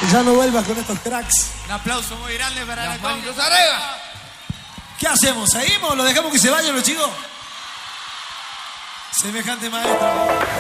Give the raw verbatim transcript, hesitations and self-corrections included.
Ya no vuelvas con estos cracks. Un aplauso muy grande para Las la manitos arriba. ¿Qué hacemos? ¿Seguimos? ¿Lo dejamos que se vayan los chicos? Semejante maestro.